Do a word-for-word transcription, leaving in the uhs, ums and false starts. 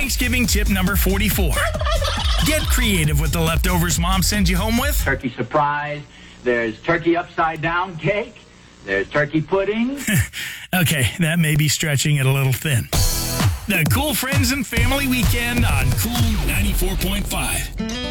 Thanksgiving tip number forty-four. Get creative with the leftovers mom sends you home with. Turkey surprise. There's turkey upside down cake. There's turkey pudding. Okay, that may be stretching it a little thin. The Cool Friends and Family Weekend on Cool ninety-four point five.